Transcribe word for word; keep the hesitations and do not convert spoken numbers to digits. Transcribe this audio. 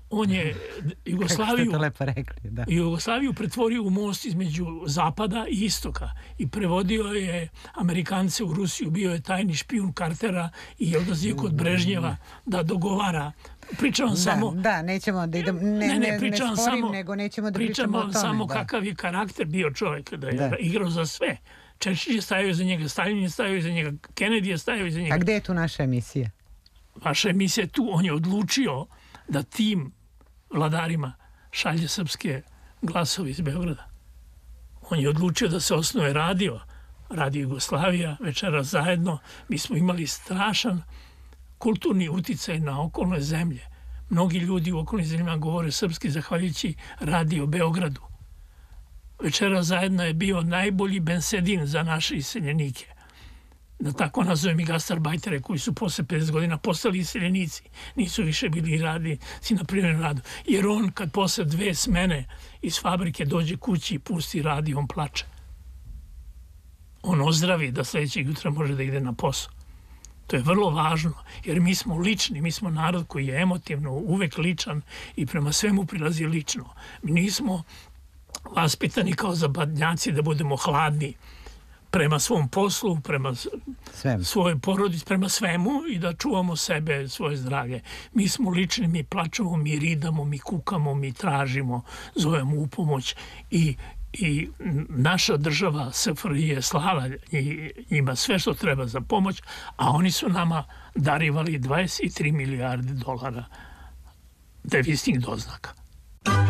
On je Jugoslaviju, Kako ste to lepo rekli, da. Jugoslaviju pretvorio u most između zapada i istoka i prevodio je Amerikance u Rusiju, bio je tajni špijun Cartera i odlazio kod Brežnjeva da dogovara. Pričam Da, samo... da, nećemo da idem, ne, ne, ne, ne, pričam ne sporim, samo, nego nećemo da pričam pričamo o tome. samo da. kakav je karakter bio čovjek, da je Da. igrao za sve. Churchill je stajao iza njega, Stalin je stajao iza njega, Kennedy je stajao iza njega. A gde je tu naša emisija? Vaša emisija je tu. On je odlučio da tim vladarima šalje srpske glasove iz Beograda. On je odlučio da se osnuje radio, Radio Jugoslavija, Večeras zajedno. Mi smo imali strašan kulturni uticaj na okolne zemlje. Mnogi ljudi u okolnim zemljama govore srpski zahvaljujući Radio Beogradu. Večeras zajedno je bio najbolji bensedin za naše iseljenike. Da tako nazovem i gastarbajtere koji su posle pedeset godina postali iseljenici. Nisu više bili radnici na privremenom radu. Jer on kad posle dve smene iz fabrike dođe kući i pusti radio, on plače. On ozdravi da sledećeg jutra može da ide na posao. To je vrlo važno, jer mi smo lični, mi smo narod koji je emotivno uvek ličan i prema svemu prilazi lično. Mi nismo vaspitani kao zapadnjaci da budemo hladni prema svom poslu, prema Svem. svojoj porodici, prema svemu i da čuvamo sebe, svoje zdravlje. Mi smo lični, mi plačemo, mi ridamo, mi kukamo, mi tražimo, zovemo u pomoć i i naša država S F R J je slala njima sve što treba za pomoć, a oni su nama darivali dvadeset tri milijarde dolara deviznih doznaka.